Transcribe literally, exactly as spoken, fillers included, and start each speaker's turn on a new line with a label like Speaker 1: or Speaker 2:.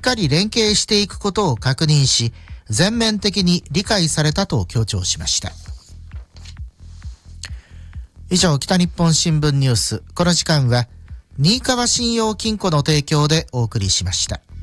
Speaker 1: かり連携していくことを確認し、全面的に理解されたと強調しました。以上、北日本新聞ニュース。この時間は新川信用金庫の提供でお送りしました。